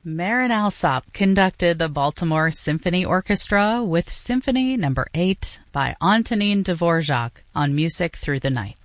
Marin Alsop conducted the Baltimore Symphony Orchestra with Symphony No. 8 by Antonin Dvorak on Music Through the Night.